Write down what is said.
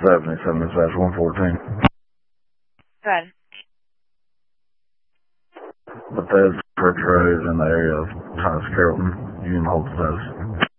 70/114. Good. Bethesda Church Road in the area of Thomas Carrollton. You can hold the post.